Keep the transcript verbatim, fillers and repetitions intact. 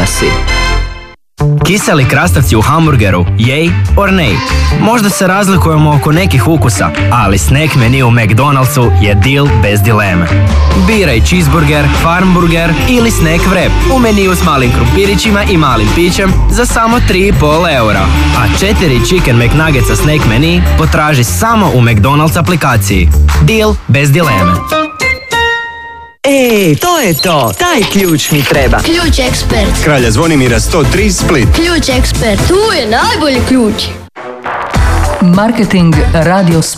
si. Kiseli krastavci u hamburgeru, yay or nay? Možda se razlikujemo oko nekih ukusa, ali snack menu u McDonald'su je deal bez dileme. Biraj cheeseburger, farmburger ili snack wrap u meniju s malim krumpirićima i malim pićem za samo tri i pol eura. A četiri chicken McNuggetsa snack menu potraži samo u McDonald's aplikaciji. Deal bez dileme. E, to je to. Taj ključ mi treba. Ključ ekspert. Kralja Zvonimira sto tri Split. Ključ ekspert. Tu je najbolji ključ. Marketing Radio